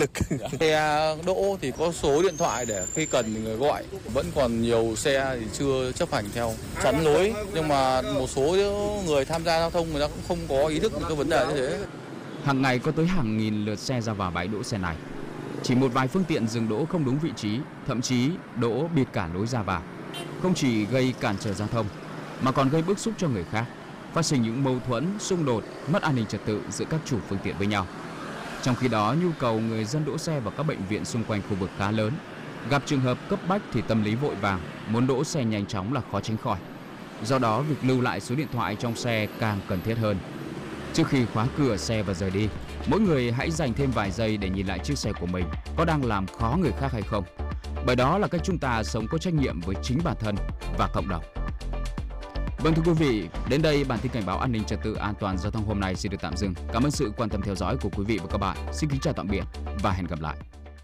lực. Xe đỗ thì có số điện thoại để khi cần thì người gọi, vẫn còn nhiều xe thì chưa chấp hành theo chắn lối, nhưng mà một số người tham gia giao thông người ta cũng không có ý thức về cái vấn đề như thế. Hàng ngày có tới hàng nghìn lượt xe ra vào bãi đỗ xe này. Chỉ một vài phương tiện dừng đỗ không đúng vị trí, thậm chí đỗ bịt cả lối ra vào, không chỉ gây cản trở giao thông mà còn gây bức xúc cho người khác, phát sinh những mâu thuẫn, xung đột, mất an ninh trật tự giữa các chủ phương tiện với nhau. Trong khi đó, nhu cầu người dân đỗ xe vào các bệnh viện xung quanh khu vực khá lớn. Gặp trường hợp cấp bách thì tâm lý vội vàng, muốn đỗ xe nhanh chóng là khó tránh khỏi. Do đó, việc lưu lại số điện thoại trong xe càng cần thiết hơn. Trước khi khóa cửa xe và rời đi, mỗi người hãy dành thêm vài giây để nhìn lại chiếc xe của mình có đang làm khó người khác hay không. Bởi đó là cách chúng ta sống có trách nhiệm với chính bản thân và cộng đồng. Vâng, thưa quý vị, đến đây bản tin cảnh báo an ninh trật tự an toàn giao thông hôm nay xin được tạm dừng. Cảm ơn sự quan tâm theo dõi của quý vị và các bạn. Xin kính chào tạm biệt và hẹn gặp lại.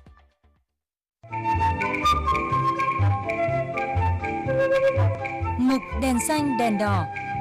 Mục đèn xanh đèn đỏ.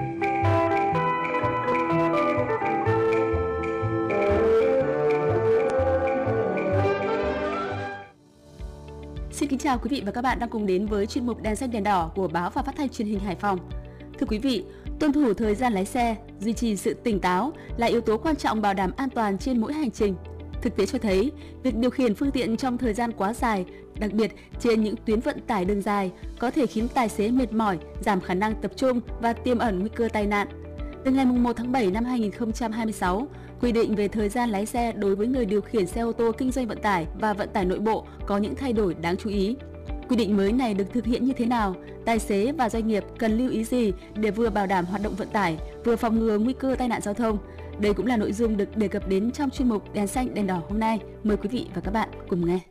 Xin kính chào quý vị và các bạn đang cùng đến với chuyên mục Đèn xanh đèn đỏ của báo và phát thanh truyền hình Hải Phòng. Thưa quý vị, tuân thủ thời gian lái xe, duy trì sự tỉnh táo là yếu tố quan trọng bảo đảm an toàn trên mỗi hành trình. Thực tế cho thấy, việc điều khiển phương tiện trong thời gian quá dài, đặc biệt trên những tuyến vận tải đường dài, có thể khiến tài xế mệt mỏi, giảm khả năng tập trung và tiềm ẩn nguy cơ tai nạn. Từ ngày 1 tháng 7 năm 2026, quy định về thời gian lái xe đối với người điều khiển xe ô tô kinh doanh vận tải và vận tải nội bộ có những thay đổi đáng chú ý. Quy định mới này được thực hiện như thế nào? Tài xế và doanh nghiệp cần lưu ý gì để vừa bảo đảm hoạt động vận tải, vừa phòng ngừa nguy cơ tai nạn giao thông? Đây cũng là nội dung được đề cập đến trong chuyên mục Đèn xanh đèn đỏ hôm nay. Mời quý vị và các bạn cùng nghe.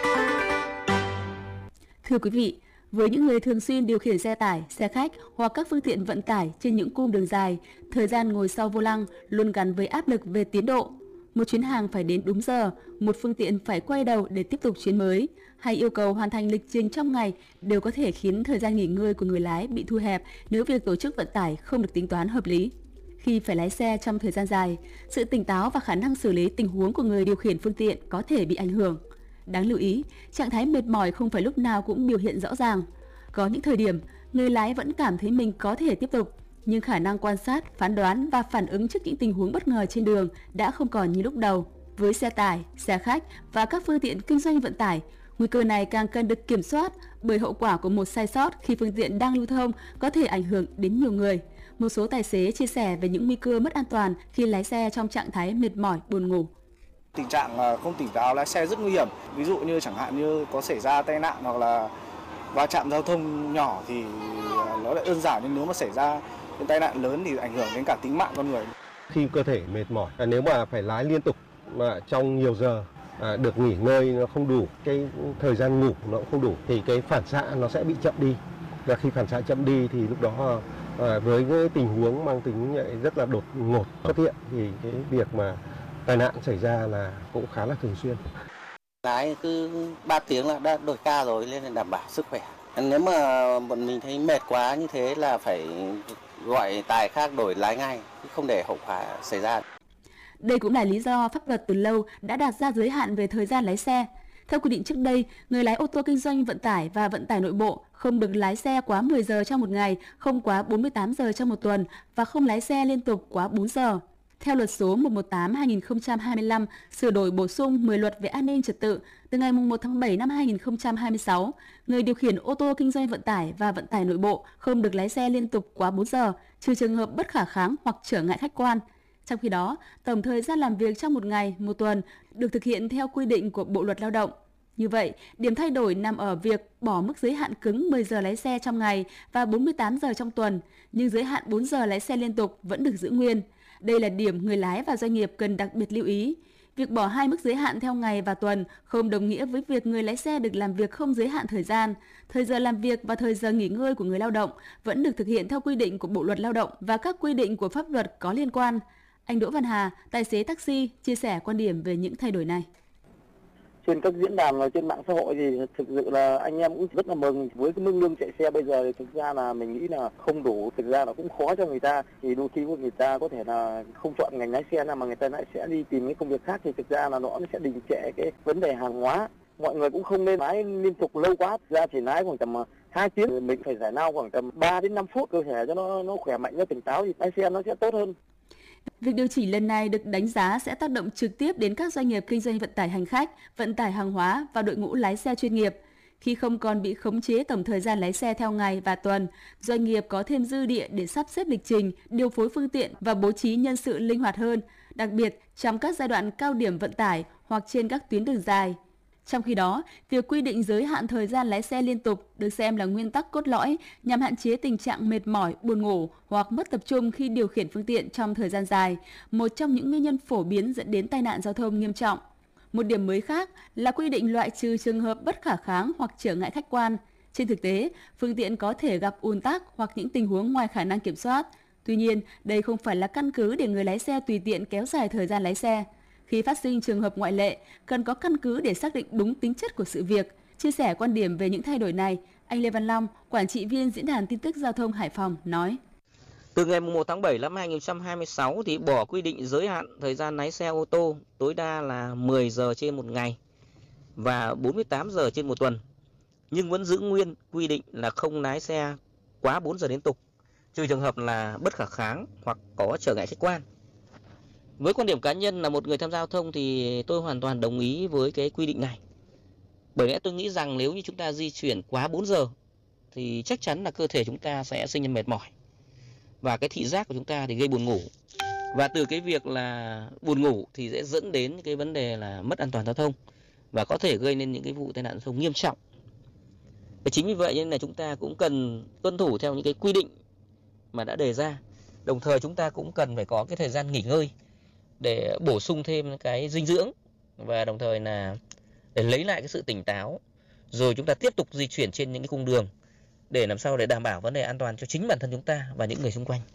Thưa quý vị, với những người thường xuyên điều khiển xe tải, xe khách hoặc các phương tiện vận tải trên những cung đường dài, thời gian ngồi sau vô lăng luôn gắn với áp lực về tiến độ. Một chuyến hàng phải đến đúng giờ, một phương tiện phải quay đầu để tiếp tục chuyến mới, hay yêu cầu hoàn thành lịch trình trong ngày đều có thể khiến thời gian nghỉ ngơi của người lái bị thu hẹp nếu việc tổ chức vận tải không được tính toán hợp lý. Khi phải lái xe trong thời gian dài, sự tỉnh táo và khả năng xử lý tình huống của người điều khiển phương tiện có thể bị ảnh hưởng. Đáng lưu ý, trạng thái mệt mỏi không phải lúc nào cũng biểu hiện rõ ràng. Có những thời điểm, người lái vẫn cảm thấy mình có thể tiếp tục, nhưng khả năng quan sát, phán đoán và phản ứng trước những tình huống bất ngờ trên đường đã không còn như lúc đầu. Với xe tải, xe khách và các phương tiện kinh doanh vận tải, nguy cơ này càng cần được kiểm soát bởi hậu quả của một sai sót khi phương tiện đang lưu thông có thể ảnh hưởng đến nhiều người. Một số tài xế chia sẻ về những nguy cơ mất an toàn khi lái xe trong trạng thái mệt mỏi, buồn ngủ. Tình trạng không tỉnh táo lái xe rất nguy hiểm. Ví dụ như chẳng hạn như có xảy ra tai nạn hoặc là va chạm giao thông nhỏ thì nó lại đơn giản, nhưng nếu mà xảy ra những tai nạn lớn thì ảnh hưởng đến cả tính mạng con người. Khi cơ thể mệt mỏi, nếu mà phải lái liên tục mà trong nhiều giờ, được nghỉ ngơi nó không đủ, cái thời gian ngủ nó cũng không đủ thì cái phản xạ nó sẽ bị chậm đi. Và khi phản xạ chậm đi thì lúc đó với cái tình huống mang tính rất là đột ngột xuất hiện thì cái việc mà tai nạn xảy ra là cũng khá là thường xuyên. Lái cứ 3 tiếng là đã đổi ca rồi nên là đảm bảo sức khỏe. Nếu mà bọn mình thấy mệt quá như thế là phải gọi tài khác đổi lái ngay, không để hậu quả xảy ra. Đây cũng là lý do pháp luật từ lâu đã đặt ra giới hạn về thời gian lái xe. Theo quy định trước đây, người lái ô tô kinh doanh vận tải và vận tải nội bộ không được lái xe quá 10 giờ trong một ngày, không quá 48 giờ trong một tuần và không lái xe liên tục quá 4 giờ. Theo luật số 118/2025 sửa đổi bổ sung 10 luật về an ninh trật tự, từ ngày 1 tháng 7 năm 2026, người điều khiển ô tô kinh doanh vận tải và vận tải nội bộ không được lái xe liên tục quá 4 giờ, trừ trường hợp bất khả kháng hoặc trở ngại khách quan. Trong khi đó, tổng thời gian làm việc trong một ngày, một tuần được thực hiện theo quy định của Bộ Luật Lao động. Như vậy, điểm thay đổi nằm ở việc bỏ mức giới hạn cứng 10 giờ lái xe trong ngày và 48 giờ trong tuần, nhưng giới hạn 4 giờ lái xe liên tục vẫn được giữ nguyên. Đây là điểm người lái và doanh nghiệp cần đặc biệt lưu ý. Việc bỏ hai mức giới hạn theo ngày và tuần không đồng nghĩa với việc người lái xe được làm việc không giới hạn thời gian. Thời giờ làm việc và thời giờ nghỉ ngơi của người lao động vẫn được thực hiện theo quy định của Bộ Luật Lao động và các quy định của pháp luật có liên quan. Anh Đỗ Văn Hà, tài xế taxi, chia sẻ quan điểm về những thay đổi này. trên các diễn đàn và trên mạng xã hội thì thực sự là anh em cũng rất là mừng với cái mức lương chạy xe bây giờ. Thì thực ra là mình nghĩ là không đủ, thực ra là cũng khó cho người ta, thì đôi khi người ta có thể là không chọn ngành lái xe nào mà người ta lại sẽ đi tìm cái công việc khác, thì thực ra là nó sẽ đình trệ cái vấn đề hàng hóa. Mọi người cũng không nên lái liên tục lâu quá, thực ra chỉ lái khoảng tầm 2 tiếng, mình phải giải lao khoảng tầm 3 đến 5 phút cơ thể cho nó khỏe mạnh, nó tỉnh táo thì lái xe nó sẽ tốt hơn. Việc điều chỉnh lần này được đánh giá sẽ tác động trực tiếp đến các doanh nghiệp kinh doanh vận tải hành khách, vận tải hàng hóa và đội ngũ lái xe chuyên nghiệp. Khi không còn bị khống chế tổng thời gian lái xe theo ngày và tuần, doanh nghiệp có thêm dư địa để sắp xếp lịch trình, điều phối phương tiện và bố trí nhân sự linh hoạt hơn, đặc biệt trong các giai đoạn cao điểm vận tải hoặc trên các tuyến đường dài. Trong khi đó, việc quy định giới hạn thời gian lái xe liên tục được xem là nguyên tắc cốt lõi nhằm hạn chế tình trạng mệt mỏi, buồn ngủ hoặc mất tập trung khi điều khiển phương tiện trong thời gian dài, một trong những nguyên nhân phổ biến dẫn đến tai nạn giao thông nghiêm trọng. Một điểm mới khác là quy định loại trừ trường hợp bất khả kháng hoặc trở ngại khách quan. Trên thực tế, phương tiện có thể gặp ùn tắc hoặc những tình huống ngoài khả năng kiểm soát. Tuy nhiên, đây không phải là căn cứ để người lái xe tùy tiện kéo dài thời gian lái xe. Khi phát sinh trường hợp ngoại lệ, cần có căn cứ để xác định đúng tính chất của sự việc. Chia sẻ quan điểm về những thay đổi này, anh Lê Văn Long, quản trị viên Diễn đàn Tin tức Giao thông Hải Phòng nói. Từ ngày 1 tháng 7 năm 2026 thì bỏ quy định giới hạn thời gian lái xe ô tô tối đa là 10 giờ trên một ngày và 48 giờ trên một tuần. Nhưng vẫn giữ nguyên quy định là không lái xe quá 4 giờ liên tục, trừ trường hợp là bất khả kháng hoặc có trở ngại khách quan. Với quan điểm cá nhân là một người tham gia giao thông thì tôi hoàn toàn đồng ý với cái quy định này. Bởi lẽ tôi nghĩ rằng nếu như chúng ta di chuyển quá 4 giờ thì chắc chắn là cơ thể chúng ta sẽ sinh ra mệt mỏi. Và cái thị giác của chúng ta thì gây buồn ngủ. Và từ cái việc là buồn ngủ thì sẽ dẫn đến cái vấn đề là mất an toàn giao thông và có thể gây nên những cái vụ tai nạn giao thông nghiêm trọng. Và chính vì vậy nên là chúng ta cũng cần tuân thủ theo những cái quy định mà đã đề ra. Đồng thời chúng ta cũng cần phải có cái thời gian nghỉ ngơi để bổ sung thêm cái dinh dưỡng và đồng thời là để lấy lại cái sự tỉnh táo, rồi chúng ta tiếp tục di chuyển trên những cái cung đường để làm sao để đảm bảo vấn đề an toàn cho chính bản thân chúng ta và những người xung quanh.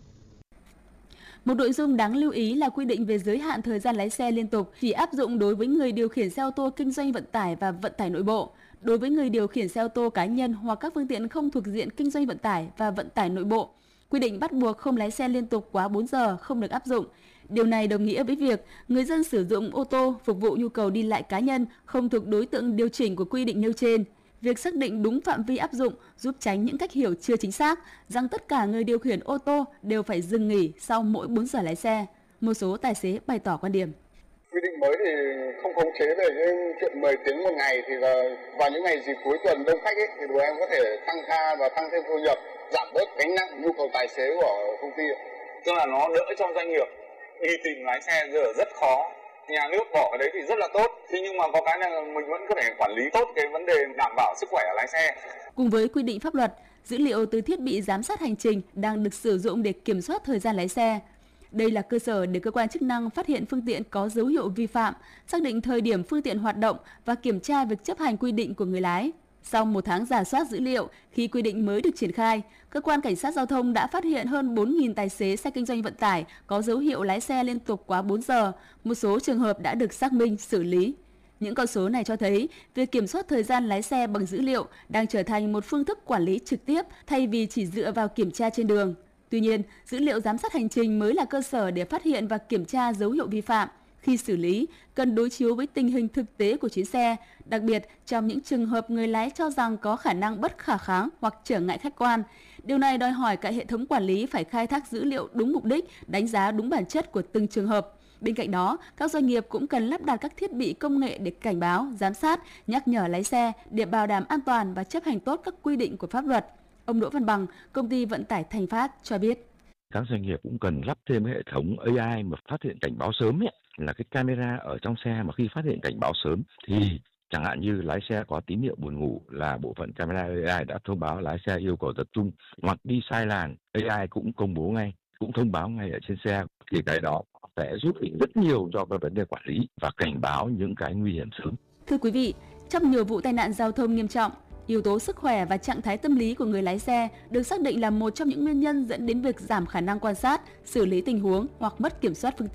Một nội dung đáng lưu ý là quy định về giới hạn thời gian lái xe liên tục chỉ áp dụng đối với người điều khiển xe ô tô kinh doanh vận tải và vận tải nội bộ. Đối với người điều khiển xe ô tô cá nhân hoặc các phương tiện không thuộc diện kinh doanh vận tải và vận tải nội bộ, quy định bắt buộc không lái xe liên tục quá 4 giờ không được áp dụng. Điều này đồng nghĩa với việc người dân sử dụng ô tô phục vụ nhu cầu đi lại cá nhân không thuộc đối tượng điều chỉnh của quy định nêu trên. Việc xác định đúng phạm vi áp dụng giúp tránh những cách hiểu chưa chính xác rằng tất cả người điều khiển ô tô đều phải dừng nghỉ sau mỗi 4 giờ lái xe. Một số tài xế bày tỏ quan điểm. Quy định mới thì không khống chế về cái chuyện 10 tiếng một ngày, thì là vào những ngày dịp cuối tuần đông khách ấy, thì tụi em có thể tăng ca và tăng thêm thu nhập, giảm bớt gánh nặng nhu cầu tài xế của công ty. Tức là nó đỡ cho doanh nghiệp, đi tìm lái xe giờ rất khó. Nhà nước bỏ cái đấy thì rất là tốt, thế nhưng mà có cái là mình vẫn có thể quản lý tốt cái vấn đề đảm bảo sức khỏe lái xe. Cùng với quy định pháp luật, dữ liệu từ thiết bị giám sát hành trình đang được sử dụng để kiểm soát thời gian lái xe. Đây là cơ sở để cơ quan chức năng phát hiện phương tiện có dấu hiệu vi phạm, xác định thời điểm phương tiện hoạt động và kiểm tra việc chấp hành quy định của người lái. Sau một tháng rà soát dữ liệu, khi quy định mới được triển khai, cơ quan cảnh sát giao thông đã phát hiện hơn 4.000 tài xế xe kinh doanh vận tải có dấu hiệu lái xe liên tục quá 4 giờ. Một số trường hợp đã được xác minh, xử lý. Những con số này cho thấy việc kiểm soát thời gian lái xe bằng dữ liệu đang trở thành một phương thức quản lý trực tiếp thay vì chỉ dựa vào kiểm tra trên đường. Tuy nhiên, dữ liệu giám sát hành trình mới là cơ sở để phát hiện và kiểm tra dấu hiệu vi phạm. Khi xử lý, cần đối chiếu với tình hình thực tế của chuyến xe, đặc biệt trong những trường hợp người lái cho rằng có khả năng bất khả kháng hoặc trở ngại khách quan. Điều này đòi hỏi cả hệ thống quản lý phải khai thác dữ liệu đúng mục đích, đánh giá đúng bản chất của từng trường hợp. Bên cạnh đó, các doanh nghiệp cũng cần lắp đặt các thiết bị công nghệ để cảnh báo, giám sát, nhắc nhở lái xe để bảo đảm an toàn và chấp hành tốt các quy định của pháp luật. Ông Đỗ Văn Bằng, công ty vận tải Thành Phát cho biết. Các doanh nghiệp cũng cần lắp thêm hệ thống AI mà phát hiện cảnh báo sớm ấy, là cái camera ở trong xe mà khi phát hiện cảnh báo sớm thì chẳng hạn như lái xe có tín hiệu buồn ngủ là bộ phận camera AI đã thông báo lái xe yêu cầu tập trung, hoặc đi sai làn AI cũng công bố ngay, cũng thông báo ngay ở trên xe, thì cái đó sẽ giúp ích rất nhiều cho cái vấn đề quản lý và cảnh báo những cái nguy hiểm sớm. Thưa quý vị, trong nhiều vụ tai nạn giao thông nghiêm trọng, yếu tố sức khỏe và trạng thái tâm lý của người lái xe được xác định là một trong những nguyên nhân dẫn đến việc giảm khả năng quan sát, xử lý tình huống hoặc mất kiểm soát phương tiện.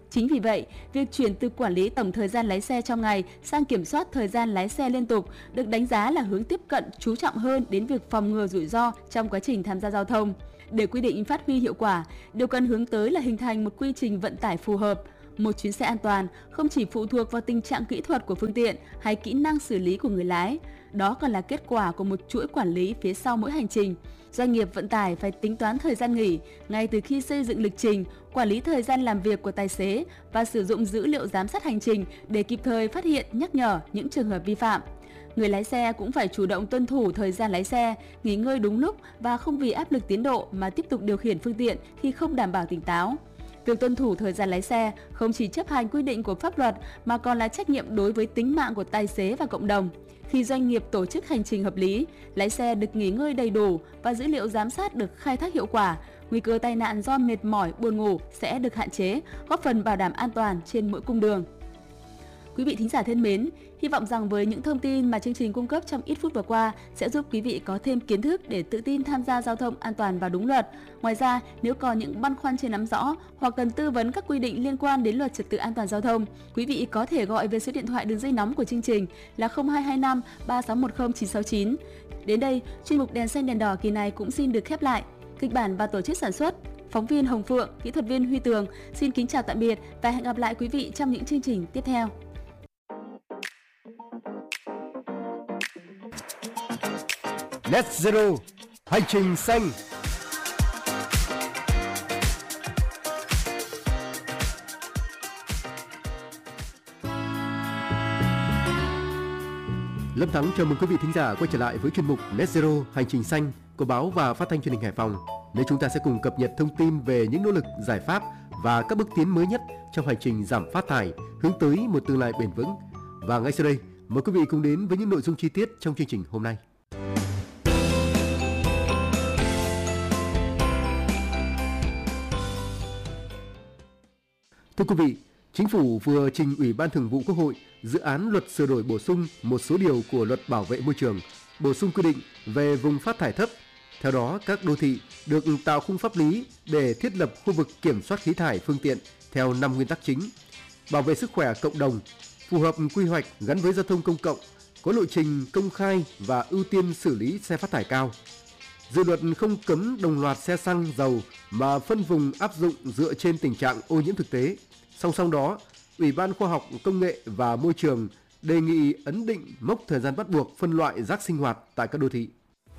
Chính vì vậy, việc chuyển từ quản lý tổng thời gian lái xe trong ngày sang kiểm soát thời gian lái xe liên tục được đánh giá là hướng tiếp cận chú trọng hơn đến việc phòng ngừa rủi ro trong quá trình tham gia giao thông. Để quy định phát huy hiệu quả, điều cần hướng tới là hình thành một quy trình vận tải phù hợp. Một chuyến xe an toàn không chỉ phụ thuộc vào tình trạng kỹ thuật của phương tiện hay kỹ năng xử lý của người lái, đó còn là kết quả của một chuỗi quản lý phía sau mỗi hành trình. Doanh nghiệp vận tải phải tính toán thời gian nghỉ ngay từ khi xây dựng lịch trình, quản lý thời gian làm việc của tài xế và sử dụng dữ liệu giám sát hành trình để kịp thời phát hiện, nhắc nhở những trường hợp vi phạm. Người lái xe cũng phải chủ động tuân thủ thời gian lái xe, nghỉ ngơi đúng lúc và không vì áp lực tiến độ mà tiếp tục điều khiển phương tiện khi không đảm bảo tỉnh táo. Việc tuân thủ thời gian lái xe không chỉ chấp hành quy định của pháp luật mà còn là trách nhiệm đối với tính mạng của tài xế và cộng đồng. Khi doanh nghiệp tổ chức hành trình hợp lý, lái xe được nghỉ ngơi đầy đủ và dữ liệu giám sát được khai thác hiệu quả, nguy cơ tai nạn do mệt mỏi, buồn ngủ sẽ được hạn chế, góp phần bảo đảm an toàn trên mỗi cung đường. Quý vị thính giả thân mến, hy vọng rằng với những thông tin mà chương trình cung cấp trong ít phút vừa qua sẽ giúp quý vị có thêm kiến thức để tự tin tham gia giao thông an toàn và đúng luật. Ngoài ra, nếu còn những băn khoăn chưa nắm rõ hoặc cần tư vấn các quy định liên quan đến luật trật tự an toàn giao thông, quý vị có thể gọi về số điện thoại đường dây nóng của chương trình là 0225 3610 969. Đến đây, chuyên mục Đèn xanh đèn đỏ kỳ này cũng xin được khép lại. Kịch bản và tổ chức sản xuất, phóng viên Hồng Phượng, kỹ thuật viên Huy Tường xin kính chào tạm biệt và hẹn gặp lại quý vị trong những chương trình tiếp theo. Net Zero, hành trình xanh. Lâm Thắng chào mừng quý vị thính giả quay trở lại với chuyên mục Net Zero, hành trình xanh của báo và phát thanh truyền hình Hải Phòng. Nơi chúng ta sẽ cùng cập nhật thông tin về những nỗ lực, giải pháp và các bước tiến mới nhất trong hành trình giảm phát thải, hướng tới một tương lai bền vững. Và ngay sau đây, mời quý vị cùng đến với những nội dung chi tiết trong chương trình hôm nay. Thưa quý vị, Chính phủ vừa trình Ủy ban Thường vụ Quốc hội dự án luật sửa đổi bổ sung một số điều của luật bảo vệ môi trường, bổ sung quy định về vùng phát thải thấp. Theo đó, các đô thị được tạo khung pháp lý để thiết lập khu vực kiểm soát khí thải phương tiện theo 5 nguyên tắc chính: bảo vệ sức khỏe cộng đồng, phù hợp quy hoạch gắn với giao thông công cộng, có lộ trình công khai và ưu tiên xử lý xe phát thải cao. Dự luật không cấm đồng loạt xe xăng, dầu mà phân vùng áp dụng dựa trên tình trạng ô nhiễm thực tế. Song song đó, Ủy ban Khoa học, Công nghệ và Môi trường đề nghị ấn định mốc thời gian bắt buộc phân loại rác sinh hoạt tại các đô thị.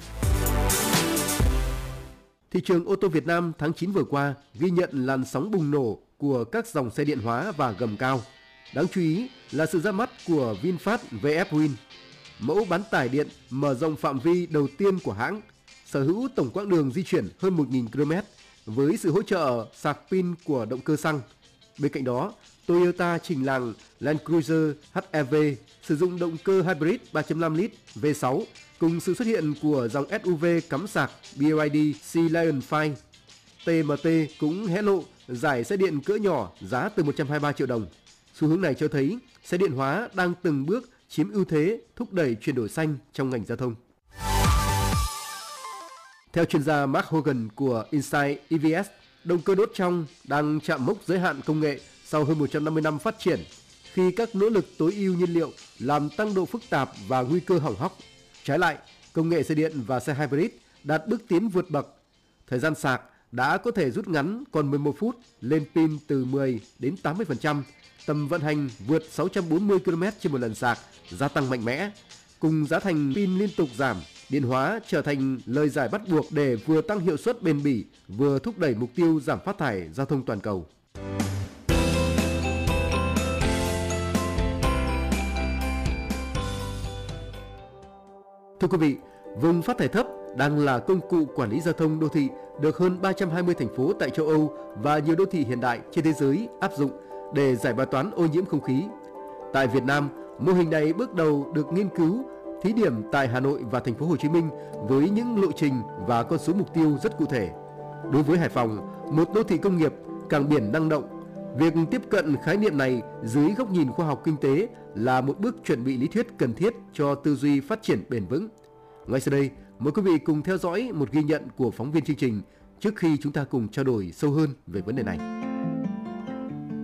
Thị trường ô tô Việt Nam tháng 9 vừa qua ghi nhận làn sóng bùng nổ của các dòng xe điện hóa và gầm cao. Đáng chú ý là sự ra mắt của VinFast VF Win, mẫu bán tải điện mở rộng phạm vi đầu tiên của hãng, sở hữu tổng quãng đường di chuyển hơn 1.000 km với sự hỗ trợ sạc pin của động cơ xăng. Bên cạnh đó, Toyota trình làng Land Cruiser HEV sử dụng động cơ hybrid 3.5 lít V6 cùng sự xuất hiện của dòng SUV cắm sạc BYD Sea Lion 5. TMT cũng hé lộ giải xe điện cỡ nhỏ giá từ 123 triệu đồng. Xu hướng này cho thấy xe điện hóa đang từng bước chiếm ưu thế thúc đẩy chuyển đổi xanh trong ngành giao thông. Theo chuyên gia Mark Hogan của Insight EVS, động cơ đốt trong đang chạm mốc giới hạn công nghệ sau hơn 150 năm phát triển, khi các nỗ lực tối ưu nhiên liệu làm tăng độ phức tạp và nguy cơ hỏng hóc. Trái lại, công nghệ xe điện và xe hybrid đạt bước tiến vượt bậc. Thời gian sạc đã có thể rút ngắn còn 11 phút, lên pin từ 10 đến 80%, tầm vận hành vượt 640 km trên một lần sạc, gia tăng mạnh mẽ. Cùng giá thành pin liên tục giảm, điện hóa trở thành lời giải bắt buộc để vừa tăng hiệu suất bền bỉ, vừa thúc đẩy mục tiêu giảm phát thải giao thông toàn cầu. Thưa quý vị, vùng phát thải thấp đang là công cụ quản lý giao thông đô thị được hơn 320 thành phố tại châu Âu và nhiều đô thị hiện đại trên thế giới áp dụng để giải bài toán ô nhiễm không khí. Tại Việt Nam, mô hình này bước đầu được nghiên cứu, thí điểm tại Hà Nội và thành phố Hồ Chí Minh với những lộ trình và con số mục tiêu rất cụ thể. Đối với Hải Phòng, một đô thị công nghiệp, cảng biển năng động, việc tiếp cận khái niệm này dưới góc nhìn khoa học kinh tế là một bước chuẩn bị lý thuyết cần thiết cho tư duy phát triển bền vững. Ngay sau đây, mời quý vị cùng theo dõi một ghi nhận của phóng viên chương trình trước khi chúng ta cùng trao đổi sâu hơn về vấn đề này.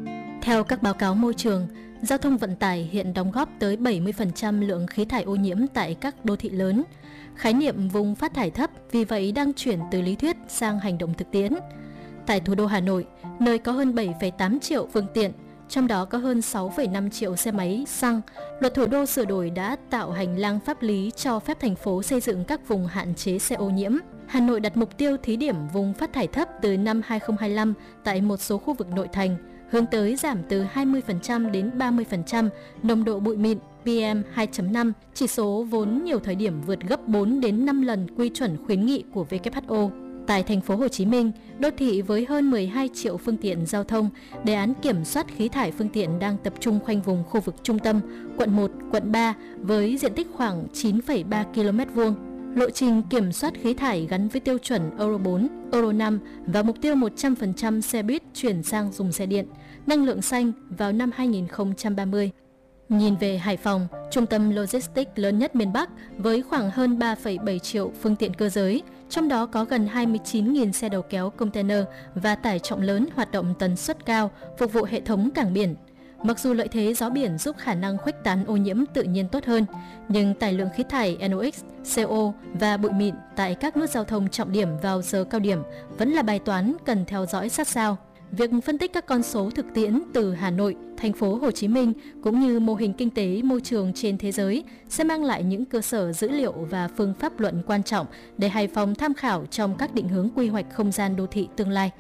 Theo các báo cáo môi trường, giao thông vận tải hiện đóng góp tới 70% lượng khí thải ô nhiễm tại các đô thị lớn. Khái niệm vùng phát thải thấp vì vậy đang chuyển từ lý thuyết sang hành động thực tiễn. Tại thủ đô Hà Nội, nơi có hơn 7,8 triệu phương tiện, trong đó có hơn 6,5 triệu xe máy xăng, luật thủ đô sửa đổi đã tạo hành lang pháp lý cho phép thành phố xây dựng các vùng hạn chế xe ô nhiễm. Hà Nội đặt mục tiêu thí điểm vùng phát thải thấp từ năm 2025 tại một số khu vực nội thành, hướng tới giảm từ 20% đến 30% nồng độ bụi mịn PM2.5, chỉ số vốn nhiều thời điểm vượt gấp 4 đến 5 lần quy chuẩn khuyến nghị của WHO. Tại thành phố Hồ Chí Minh, đô thị với hơn 12 triệu phương tiện giao thông, đề án kiểm soát khí thải phương tiện đang tập trung khoanh vùng khu vực trung tâm, quận 1, quận 3 với diện tích khoảng 9,3 km2. Lộ trình kiểm soát khí thải gắn với tiêu chuẩn Euro 4, Euro 5 và mục tiêu 100% xe buýt chuyển sang dùng xe điện, năng lượng xanh vào năm 2030. Nhìn về Hải Phòng, trung tâm logistics lớn nhất miền Bắc với khoảng hơn 3,7 triệu phương tiện cơ giới, trong đó có gần 29.000 xe đầu kéo container và tải trọng lớn hoạt động tần suất cao, phục vụ hệ thống cảng biển. Mặc dù lợi thế gió biển giúp khả năng khuếch tán ô nhiễm tự nhiên tốt hơn, nhưng tài lượng khí thải NOx, CO và bụi mịn tại các nút giao thông trọng điểm vào giờ cao điểm vẫn là bài toán cần theo dõi sát sao. Việc phân tích các con số thực tiễn từ Hà Nội, thành phố Hồ Chí Minh cũng như mô hình kinh tế môi trường trên thế giới sẽ mang lại những cơ sở dữ liệu và phương pháp luận quan trọng để Hải Phòng tham khảo trong các định hướng quy hoạch không gian đô thị tương lai.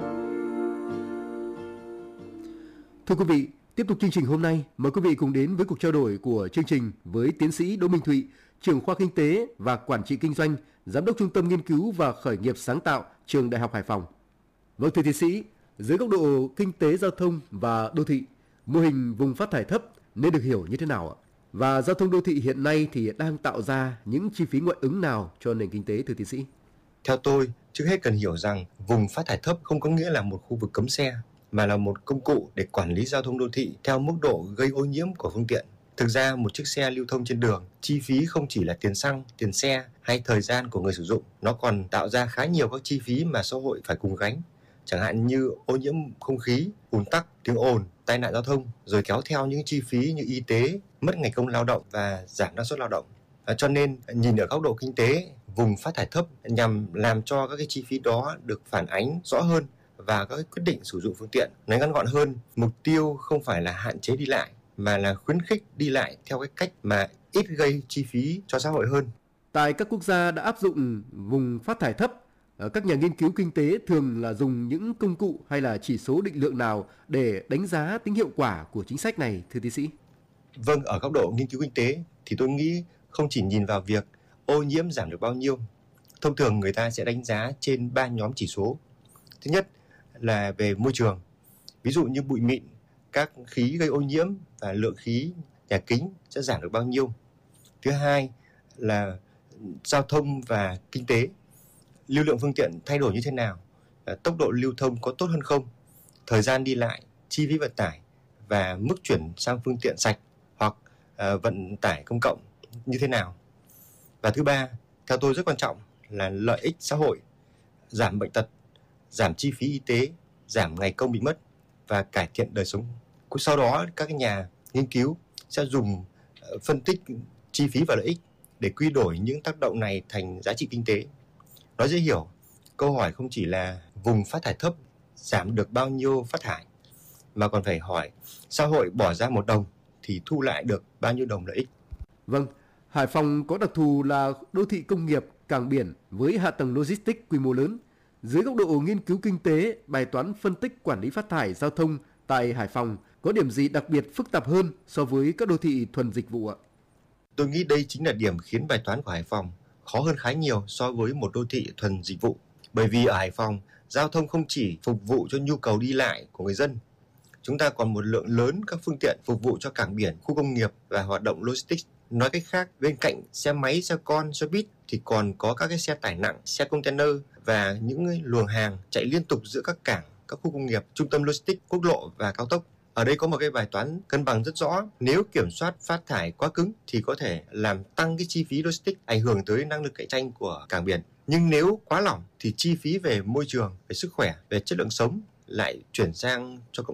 Thưa quý vị, tiếp tục chương trình hôm nay, mời quý vị cùng đến với cuộc trao đổi của chương trình với tiến sĩ Đỗ Minh Thụy, trưởng khoa Kinh tế và Quản trị Kinh doanh, Giám đốc Trung tâm Nghiên cứu và Khởi nghiệp Sáng tạo, Trường Đại học Hải Phòng. Vâng, thưa tiến sĩ, dưới góc độ kinh tế giao thông và đô thị, mô hình vùng phát thải thấp nên được hiểu như thế nào ạ? Và giao thông đô thị hiện nay thì đang tạo ra những chi phí ngoại ứng nào cho nền kinh tế, thưa tiến sĩ? Theo tôi, trước hết cần hiểu rằng vùng phát thải thấp không có nghĩa là một khu vực cấm xe, mà là một công cụ để quản lý giao thông đô thị theo mức độ gây ô nhiễm của phương tiện. Thực ra, một chiếc xe lưu thông trên đường, chi phí không chỉ là tiền xăng, tiền xe hay thời gian của người sử dụng, nó còn tạo ra khá nhiều các chi phí mà xã hội phải cùng gánh. Chẳng hạn như ô nhiễm không khí, ùn tắc, tiếng ồn, tai nạn giao thông, rồi kéo theo những chi phí như y tế, mất ngày công lao động và giảm năng suất lao động. Cho nên, nhìn ở góc độ kinh tế, vùng phát thải thấp nhằm làm cho các cái chi phí đó được phản ánh rõ hơn và các quyết định sử dụng phương tiện nói ngắn gọn hơn. Mục tiêu không phải là hạn chế đi lại, mà là khuyến khích đi lại theo cái cách mà ít gây chi phí cho xã hội hơn. Tại các quốc gia đã áp dụng vùng phát thải thấp, các nhà nghiên cứu kinh tế thường là dùng những công cụ hay là chỉ số định lượng nào để đánh giá tính hiệu quả của chính sách này, thưa tiến sĩ? Vâng, ở góc độ nghiên cứu kinh tế thì tôi nghĩ không chỉ nhìn vào việc ô nhiễm giảm được bao nhiêu. Thông thường người ta sẽ đánh giá trên 3 nhóm chỉ số. Thứ nhất là về môi trường, ví dụ như bụi mịn, các khí gây ô nhiễm và lượng khí nhà kính sẽ giảm được bao nhiêu. Thứ hai là giao thông và kinh tế, lưu lượng phương tiện thay đổi như thế nào, tốc độ lưu thông có tốt hơn không, thời gian đi lại, chi phí vận tải và mức chuyển sang phương tiện sạch hoặc vận tải công cộng như thế nào. Và thứ ba, theo tôi rất quan trọng là lợi ích xã hội, giảm bệnh tật, giảm chi phí y tế, giảm ngày công bị mất và cải thiện đời sống. Sau đó, các nhà nghiên cứu sẽ dùng phân tích chi phí và lợi ích để quy đổi những tác động này thành giá trị kinh tế. Nói dễ hiểu, câu hỏi không chỉ là vùng phát thải thấp giảm được bao nhiêu phát thải, mà còn phải hỏi xã hội bỏ ra 1 đồng thì thu lại được bao nhiêu đồng lợi ích. Vâng, Hải Phòng có đặc thù là đô thị công nghiệp, cảng biển với hạ tầng logistics quy mô lớn. Dưới góc độ nghiên cứu kinh tế, bài toán phân tích quản lý phát thải giao thông tại Hải Phòng có điểm gì đặc biệt phức tạp hơn so với các đô thị thuần dịch vụ ạ? Tôi nghĩ đây chính là điểm khiến bài toán của Hải Phòng khó hơn khá nhiều so với một đô thị thuần dịch vụ. Bởi vì ở Hải Phòng, giao thông không chỉ phục vụ cho nhu cầu đi lại của người dân. Chúng ta còn một lượng lớn các phương tiện phục vụ cho cảng biển, khu công nghiệp và hoạt động logistics. Nói cách khác, bên cạnh xe máy, xe con, xe buýt thì còn có các cái xe tải nặng, xe container và những luồng hàng chạy liên tục giữa các cảng, các khu công nghiệp, trung tâm logistics, quốc lộ và cao tốc. Ở đây có một cái bài toán cân bằng rất rõ. Nếu kiểm soát phát thải quá cứng thì có thể làm tăng cái chi phí logistics, ảnh hưởng tới năng lực cạnh tranh của cảng biển. Nhưng nếu quá lỏng thì chi phí về môi trường, về sức khỏe, về chất lượng sống lại chuyển sang cho cộng đồng.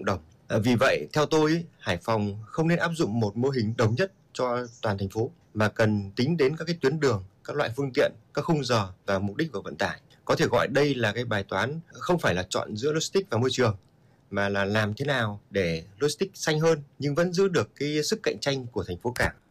Vì vậy, theo tôi, Hải Phòng không nên áp dụng một mô hình đồng nhất cho toàn thành phố, mà cần tính đến các cái tuyến đường, các loại phương tiện, các khung giờ và mục đích của vận tải. Có thể gọi đây là cái bài toán không phải là chọn giữa logistics và môi trường, mà là làm thế nào để logistics xanh hơn nhưng vẫn giữ được cái sức cạnh tranh của thành phố cảng.